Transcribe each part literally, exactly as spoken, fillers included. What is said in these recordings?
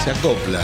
Se acopla.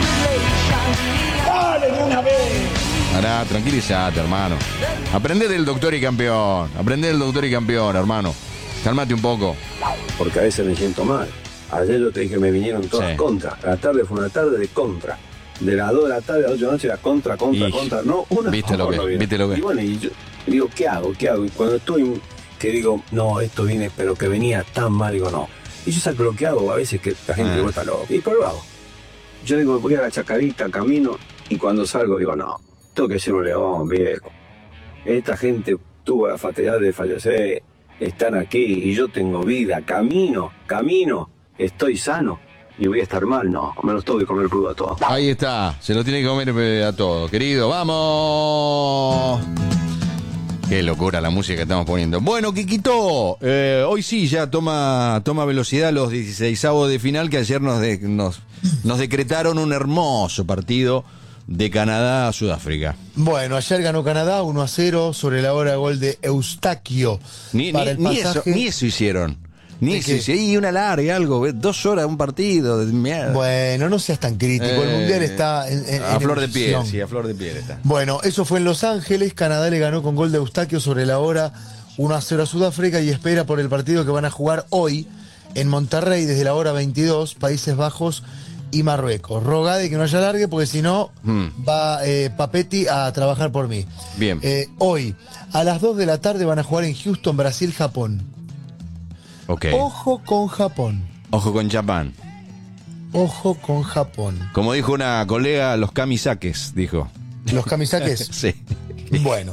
¡Dale de una vez! Pará, tranquilízate, hermano. Aprende del doctor y campeón. Aprende del doctor y campeón, hermano. Cálmate un poco. Porque a veces me siento mal. Ayer yo te dije que me vinieron todas Sí. contra. La tarde fue una tarde de contra. De las dos de la tarde a las ocho de la noche era contra, contra, Y- contra. No, una ¿Viste lo que- favor, no viste lo que- Y bueno, y yo digo, ¿qué hago? ¿Qué hago? Y cuando estoy, que digo, no, esto viene, pero que venía tan mal, digo, no. Y yo saco lo que hago, a veces que la gente Ah. me vuelta loco. Y pero lo hago. Yo digo, voy a la chacarita, camino, y cuando salgo digo, no, tengo que ser un león, viejo. Esta gente tuvo la fatalidad de fallecer, están aquí, y yo tengo vida, camino, camino, estoy sano, y voy a estar mal, no, me los tengo que comer crudo a todos. Ahí está. Se lo tiene que comer eh, a todo. Querido, ¡vamos! Qué locura la música que estamos poniendo. Bueno, Quiquito, eh, hoy sí ya toma, toma velocidad los dieciseisavos de final que ayer nos, de- nos, nos decretaron un hermoso partido de Canadá a Sudáfrica. Bueno, ayer ganó Canadá uno a cero sobre la hora de gol de Eustaquio. Ni, para ni- el ni eso, pasaje. ni eso hicieron. Ni ¿De eso qué? hicieron. Y una larga, algo, dos horas un partido. De mierda. Bueno, no seas tan crítico. El Eh, mundial está en, en- a en flor de piel, ebullición. sí, a flor de piel está. Bueno, eso fue en Los Ángeles. Canadá le ganó con gol de Eustaquio sobre la hora uno a cero a Sudáfrica y espera por el partido que van a jugar hoy en Monterrey desde la hora veintidós, Países Bajos y Marruecos. Rogade que no haya largue porque si no Hmm. va eh, Papetti a trabajar por mí. Bien. Eh, hoy, a las dos de la tarde van a jugar en Houston, Brasil, Japón. Ok. Ojo con Japón. Ojo con Japón. Ojo con Japón. Como dijo una colega, los kamisaques, dijo. Los camisaques. Sí. Bueno.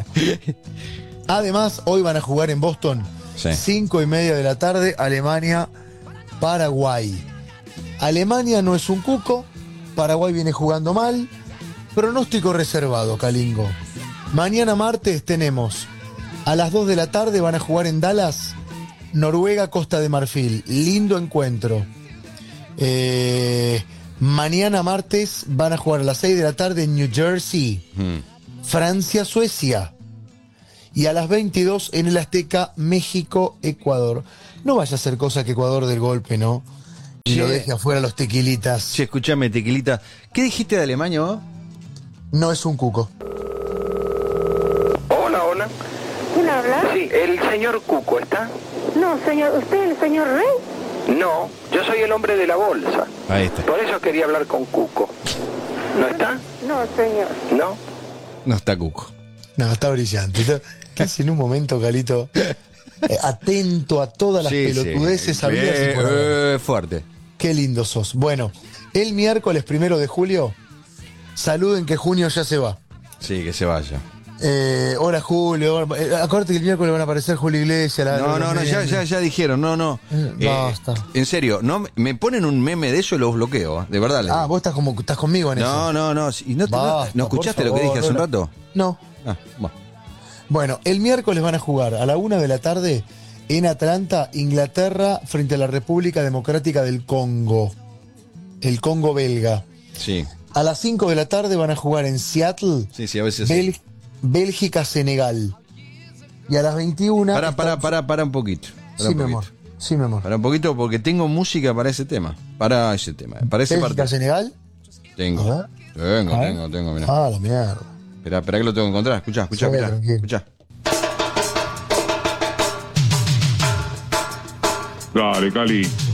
Además, hoy van a jugar en Boston. Sí. Cinco y media de la tarde, Alemania, Paraguay. Alemania no es un cuco. Paraguay viene jugando mal. Pronóstico reservado, Calingo. Mañana martes tenemos a las dos de la tarde van a jugar en Dallas, Noruega, Costa de Marfil. Lindo encuentro. Eh, mañana martes van a jugar a las seis de la tarde en New Jersey, Mm. Francia, Suecia. Y a las veintidós en el Azteca, México, Ecuador. No vaya a ser cosa que Ecuador del golpe, ¿no? Y Che. lo deje afuera los tequilitas. Che, escuchame, Tequilita. ¿Qué dijiste de Alemania vos? No es un cuco. Hola, hola. ¿Quién habla? Sí, el señor Cuco, ¿está? No, señor, ¿usted es el señor Rey? No, yo soy el hombre de la bolsa. Ahí está. Por eso quería hablar con Cuco. ¿No está? No, señor. ¿No? No está Cuco. No, está brillante. Está casi en un momento, Calito, eh, atento a todas las Sí, pelotudeces sí. sabidas y Eh, por haber. eh, fuerte. Qué lindo sos. Bueno, el miércoles primero de julio, saluden que junio ya se va. Sí, que se vaya. Eh, hola Julio, hola- eh, acuérdate que el miércoles van a aparecer Julio Iglesias. la- No, los no, no, ya, memes. ya, ya dijeron, no, no. Eh, basta. en serio, no me ponen un meme de eso y los bloqueo, ¿eh? De verdad. les Ah, digo. vos estás como estás conmigo en eso. No, no, no. ¿Y no, te- no- Basta, no por escuchaste lo que favor, dije hace un hola. rato? No. Ah, bueno. Bueno, el miércoles van a jugar a la una de la tarde en Atlanta, Inglaterra, frente a la República Democrática del Congo. El Congo belga. Sí, A las cinco de la tarde van a jugar en Seattle, sí, sí, a veces sí. Bel- Bélgica, Senegal. Y a las veintiuna. Para, para, estamos- para, para un poquito. Para Sí, un mi poquito. amor. Sí, mi amor. Para un poquito porque tengo música para ese tema. Para ese tema. Para ese Bélgica, partido. Senegal. Tengo. A ver. Tengo, A ver. tengo, tengo, mirá. Ah, la mierda. Espera, espera que lo tengo que encontrar. Escuchá, escuchá, Sí, escuchá. tranquilo. Escuchá. Dale, Cali.